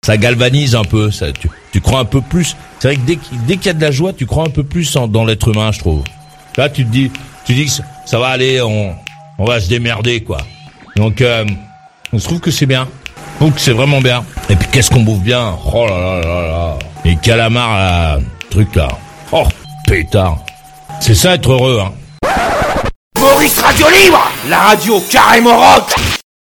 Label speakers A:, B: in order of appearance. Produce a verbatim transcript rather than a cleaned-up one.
A: ça galvanise un peu. Ça, tu, tu crois un peu plus. C'est vrai que dès, dès qu'il y a de la joie, tu crois un peu plus en, dans l'être humain, je trouve. Là, tu te dis, tu dis que ça, ça va aller, on, on va se démerder, quoi. Donc, euh, on se trouve que c'est bien. Je trouve que c'est vraiment bien. Et puis, qu'est-ce qu'on bouffe bien. Oh là là là là. Et calamars, là, truc là. Oh, pétard. C'est ça être heureux, hein.
B: Maurice Radio Libre, la radio carrément rock.